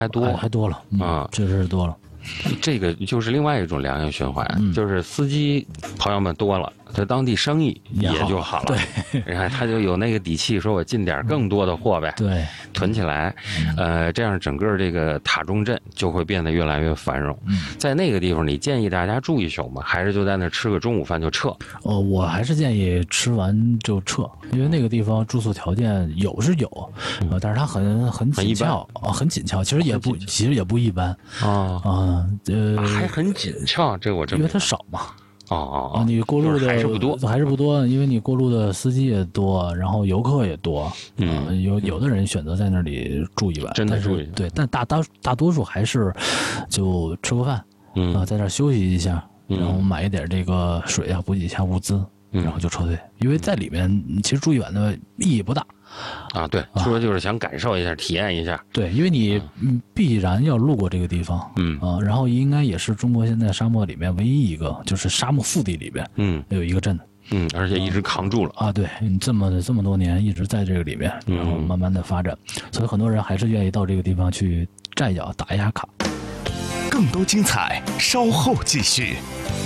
还多了啊，确实是多了。 这个就是另外一种良性循环，就是司机朋友们多了，这当地生意也就好了。 对， 你看他就有那个底气，说我进点更多的货呗， 对， 囤起来，这样整个这个塔中镇就会变得越来越繁荣。在那个地方，你建议大家住一宿吗？还是就在那吃个中午饭就撤？ 我还是建议吃完就撤，因为那个地方住宿条件有是有，但是它很紧俏啊，很紧俏，其实也不一般还很紧俏，这我真因为它少嘛。你过路的还是不多， 因为你过路的司机也多，然后游客也多，有的人选择在那里住一晚， 真的住一晚， 对，但大多数还是就吃个饭，在那休息一下，然后买一点这个水啊，补给一下物资，然后就撤退，因为在里面其实住一晚的意义不大。 对，说就是想感受一下，体验一下。 对，因为你必然要路过这个地方，然后应该也是中国现在沙漠里面唯一一个，就是沙漠腹地里边，有一个镇， 而且一直扛住了对你这么多年一直在这个里面，然后慢慢的发展，所以很多人还是愿意到这个地方去站脚打一下卡。 更多精彩稍后继续。